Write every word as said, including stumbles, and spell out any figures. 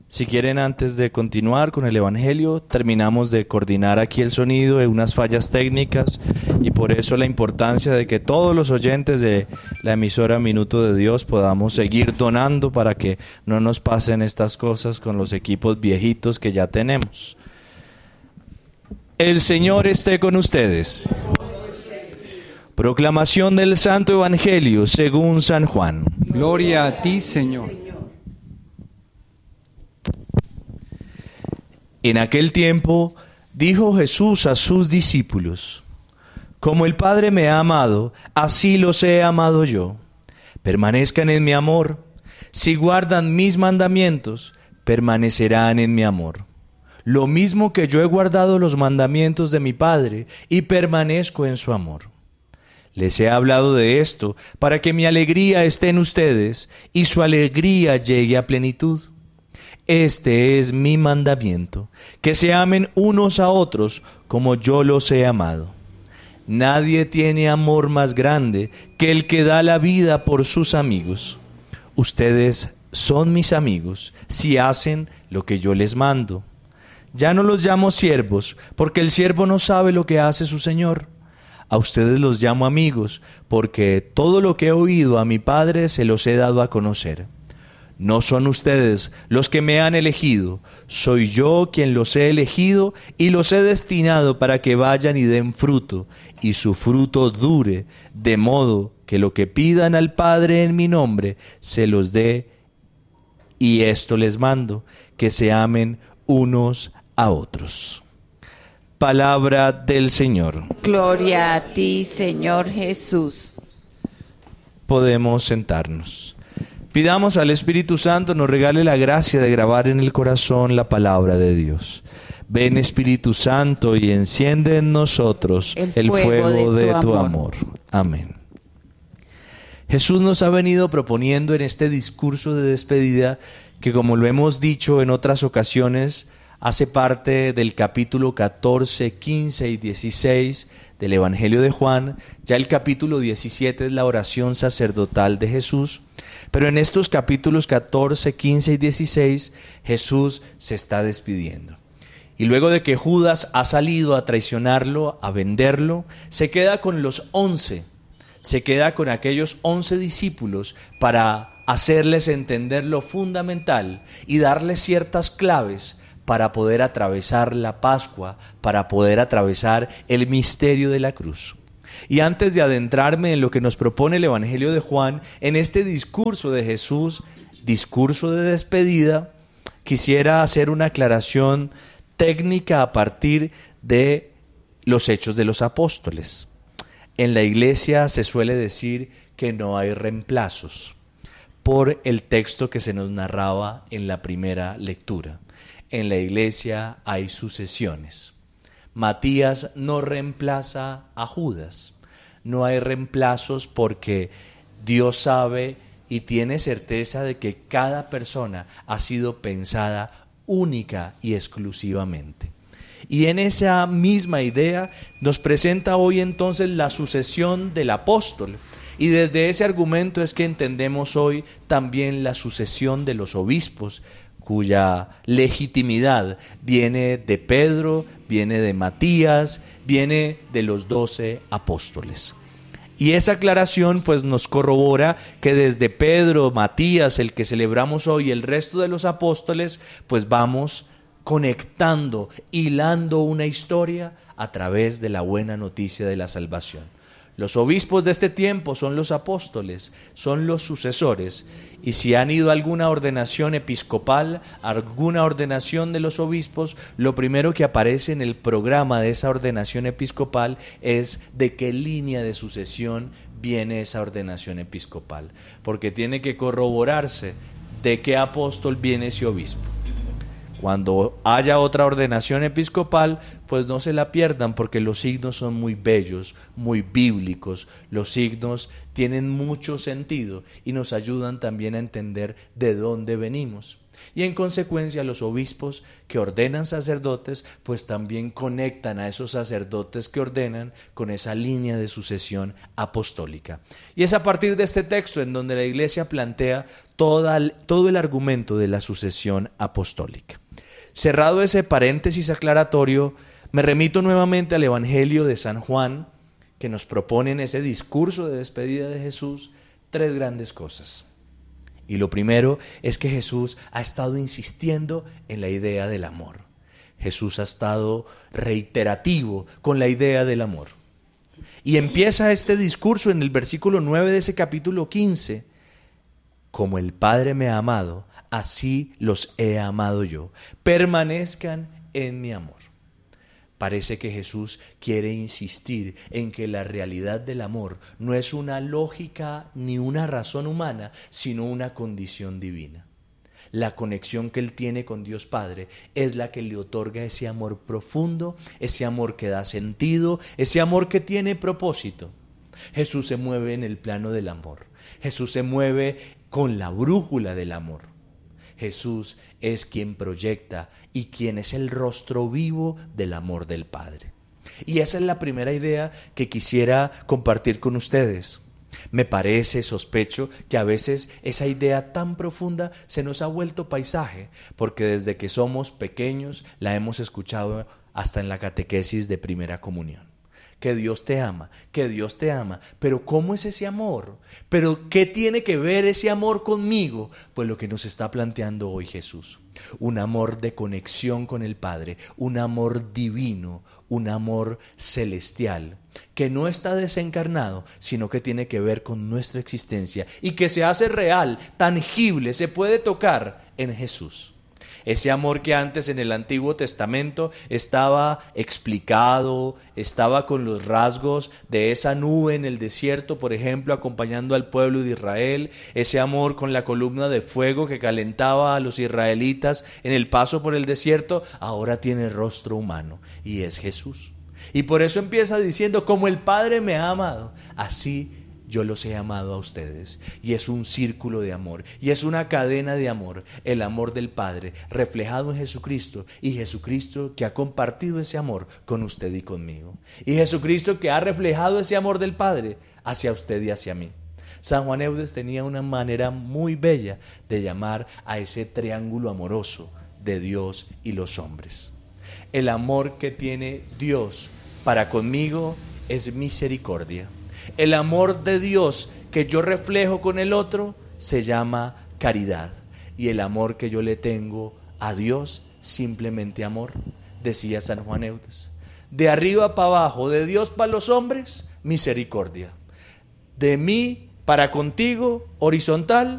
Si quieren, antes de continuar con el Evangelio, terminamos de coordinar aquí el sonido de unas fallas técnicas y por eso la importancia de que todos los oyentes de la emisora Minuto de Dios podamos seguir donando para que no nos pasen estas cosas con los equipos viejitos que ya tenemos. El Señor esté con ustedes. Proclamación del Santo Evangelio según San Juan. Gloria a ti, Señor. En aquel tiempo dijo Jesús a sus discípulos: Como el Padre me ha amado, así los he amado yo. Permanezcan en mi amor. Si guardan mis mandamientos, permanecerán en mi amor. Lo mismo que yo he guardado los mandamientos de mi Padre y permanezco en su amor. Les he hablado de esto para que mi alegría esté en ustedes y su alegría llegue a plenitud. Este es mi mandamiento, que se amen unos a otros como yo los he amado. Nadie tiene amor más grande que el que da la vida por sus amigos. Ustedes son mis amigos si hacen lo que yo les mando. Ya no los llamo siervos, porque el siervo no sabe lo que hace su señor. A ustedes los llamo amigos, porque todo lo que he oído a mi Padre se los he dado a conocer. No son ustedes los que me han elegido, soy yo quien los he elegido y los he destinado para que vayan y den fruto, y su fruto dure, de modo que lo que pidan al Padre en mi nombre se los dé. Y esto les mando, que se amen unos a otros. Palabra del Señor. Gloria a ti, Señor Jesús. Podemos sentarnos. Pidamos al Espíritu Santo nos regale la gracia de grabar en el corazón la palabra de Dios. Ven, Espíritu Santo, y enciende en nosotros el, el fuego, fuego de, de tu, tu amor. amor. Amén. Jesús nos ha venido proponiendo en este discurso de despedida, que como lo hemos dicho en otras ocasiones, hace parte del capítulo catorce, quince y dieciséis del Evangelio de Juan. Ya el capítulo diecisiete es la oración sacerdotal de Jesús. Pero en estos capítulos catorce, quince y dieciséis, Jesús se está despidiendo. Y luego de que Judas ha salido a traicionarlo, a venderlo, se queda con los once, se queda con aquellos once discípulos para hacerles entender lo fundamental y darles ciertas claves para poder atravesar la Pascua, para poder atravesar el misterio de la cruz. Y antes de adentrarme en lo que nos propone el Evangelio de Juan, en este discurso de Jesús, discurso de despedida, quisiera hacer una aclaración técnica a partir de los Hechos de los Apóstoles. En la iglesia se suele decir que no hay reemplazos por el texto que se nos narraba en la primera lectura. En la iglesia hay sucesiones. Matías no reemplaza a Judas. No hay reemplazos porque Dios sabe y tiene certeza de que cada persona ha sido pensada única y exclusivamente. Y en esa misma idea nos presenta hoy entonces la sucesión del apóstol. Y desde ese argumento es que entendemos hoy también la sucesión de los obispos, cuya legitimidad viene de Pedro, viene de Matías, viene de los doce apóstoles. Y esa aclaración pues nos corrobora que desde Pedro, Matías, el que celebramos hoy, el resto de los apóstoles, pues vamos conectando, hilando una historia a través de la buena noticia de la salvación. Los obispos de este tiempo son los apóstoles, son los sucesores, y si han ido a alguna ordenación episcopal, alguna ordenación de los obispos, lo primero que aparece en el programa de esa ordenación episcopal es de qué línea de sucesión viene esa ordenación episcopal, porque tiene que corroborarse de qué apóstol viene ese obispo. Cuando haya otra ordenación episcopal, pues no se la pierdan, porque los signos son muy bellos, muy bíblicos. Los signos tienen mucho sentido y nos ayudan también a entender de dónde venimos. Y en consecuencia los obispos que ordenan sacerdotes pues también conectan a esos sacerdotes que ordenan con esa línea de sucesión apostólica. Y es a partir de este texto en donde la Iglesia plantea toda, todo el argumento de la sucesión apostólica. Cerrado ese paréntesis aclaratorio, me remito nuevamente al Evangelio de San Juan, que nos propone en ese discurso de despedida de Jesús tres grandes cosas. Y lo primero es que Jesús ha estado insistiendo en la idea del amor. Jesús ha estado reiterativo con la idea del amor. Y empieza este discurso en el versículo nueve de ese capítulo quince. Como el Padre me ha amado, así los he amado yo. Permanezcan en mi amor. Parece que Jesús quiere insistir en que la realidad del amor no es una lógica ni una razón humana, sino una condición divina. La conexión que Él tiene con Dios Padre es la que le otorga ese amor profundo, ese amor que da sentido, ese amor que tiene propósito. Jesús se mueve en el plano del amor. Jesús se mueve con la brújula del amor. Jesús es quien proyecta y quien es el rostro vivo del amor del Padre. Y esa es la primera idea que quisiera compartir con ustedes. Me parece, sospecho, que a veces esa idea tan profunda se nos ha vuelto paisaje, porque desde que somos pequeños la hemos escuchado hasta en la catequesis de primera comunión. Que Dios te ama, que Dios te ama. Pero ¿cómo es ese amor? ¿Pero qué tiene que ver ese amor conmigo? Pues lo que nos está planteando hoy Jesús. Un amor de conexión con el Padre, un amor divino, un amor celestial, que no está desencarnado, sino que tiene que ver con nuestra existencia y que se hace real, tangible, se puede tocar en Jesús. Ese amor que antes en el Antiguo Testamento estaba explicado, estaba con los rasgos de esa nube en el desierto, por ejemplo, acompañando al pueblo de Israel, ese amor con la columna de fuego que calentaba a los israelitas en el paso por el desierto, ahora tiene rostro humano y es Jesús. Y por eso empieza diciendo, como el Padre me ha amado, así yo los he amado a ustedes. Y es un círculo de amor, y es una cadena de amor, el amor del Padre reflejado en Jesucristo, y Jesucristo que ha compartido ese amor con usted y conmigo, y Jesucristo que ha reflejado ese amor del Padre hacia usted y hacia mí. San Juan Eudes tenía una manera muy bella de llamar a ese triángulo amoroso de Dios y los hombres. El amor que tiene Dios para conmigo es misericordia. El amor de Dios que yo reflejo con el otro se llama caridad. Y el amor que yo le tengo a Dios, simplemente amor, decía San Juan Eudes. De arriba para abajo, de Dios para los hombres, misericordia. De mí para contigo, horizontal,